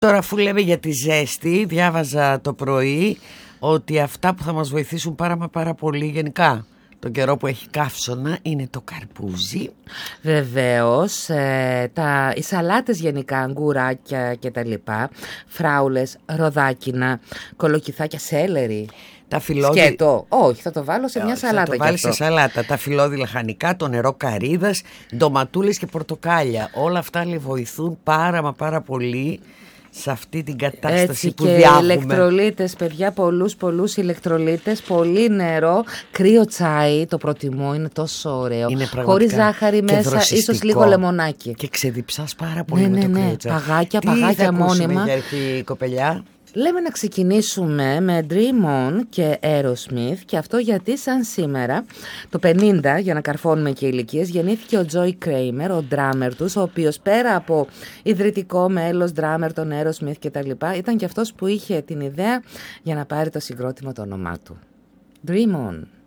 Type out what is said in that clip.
Τώρα, αφού λέμε για τη ζέστη, διάβαζα το πρωί ότι αυτά που θα μας βοηθήσουν πάρα πολύ γενικά τον καιρό που έχει καύσωνα είναι το καρπούζι. Βεβαίως, οι σαλάτες γενικά, αγκουράκια και τα λοιπά, φράουλες, ροδάκινα, κολοκυθάκια, σέλερι. Τα φιλόδι... Σκέτο, όχι, θα το βάλω σε μια σαλάτα. Θα το βάλεις σε σαλάτα. Τα φιλόδι λαχανικά, το νερό καρύδας, ντοματούλες και πορτοκάλια. Όλα αυτά βοηθούν πάρα πολύ σε αυτή την κατάσταση έτσι, που διάγουμε. Και ηλεκτρολίτες, παιδιά, πολλούς ηλεκτρολίτες, πολύ νερό, κρύο τσάι, το προτιμώ, είναι τόσο ωραίο. Χωρίς ζάχαρη μέσα, ίσως λίγο λεμονάκι. Και ξεδιψάς πάρα πολύ με το κρύο τσάι. Παγάκια μόνιμα. Τι θα η κοπελιά? Λέμε να ξεκινήσουμε με Dream On και Aerosmith, και αυτό γιατί σαν σήμερα το 50, για να καρφώνουμε και ηλικίες, γεννήθηκε ο Joey Kramer, ο drummer τους, ο οποίος πέρα από ιδρυτικό μέλος, drummer των Aerosmith και τα λοιπά, ήταν και αυτός που είχε την ιδέα για να πάρει το συγκρότημα το όνομά του. Dream On.